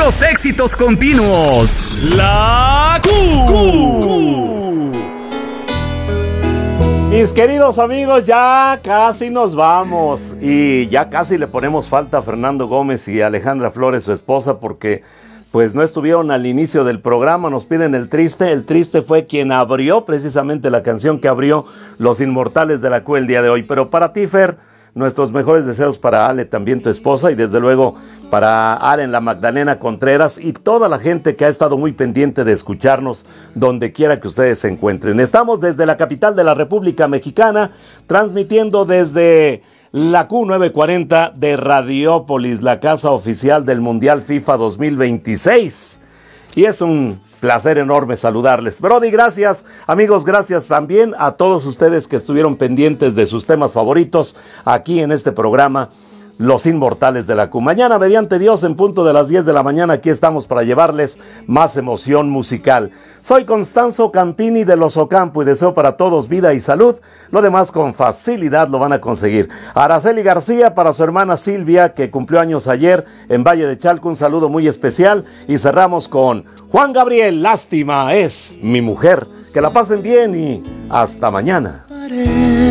puros éxitos continuos. La Q. Mis queridos amigos, ya casi nos vamos y ya casi le ponemos falta a Fernando Gómez y a Alejandra Flores, su esposa, porque pues no estuvieron al inicio del programa. Nos piden el triste. El triste fue quien abrió precisamente la canción que abrió Los Inmortales de la Q el día de hoy. Pero para ti, Fer, nuestros mejores deseos para Ale, también tu esposa, y desde luego para Aren, la Magdalena Contreras y toda la gente que ha estado muy pendiente de escucharnos donde quiera que ustedes se encuentren. Estamos desde la capital de la República Mexicana, transmitiendo desde la Q940 de Radiópolis, la casa oficial del Mundial FIFA 2026. Y es un placer enorme saludarles. Brody, gracias. Amigos, gracias también a todos ustedes que estuvieron pendientes de sus temas favoritos aquí en este programa, Los Inmortales de la Q. Mañana, mediante Dios, en punto de las 10 de la mañana, aquí estamos para llevarles más emoción musical. Soy Constanzo Campini de Los Ocampo y deseo para todos vida y salud. Lo demás con facilidad lo van a conseguir. Araceli García para su hermana Silvia, que cumplió años ayer en Valle de Chalco, un saludo muy especial. Y cerramos con Juan Gabriel, Lástima es mi mujer. Que la pasen bien y hasta mañana.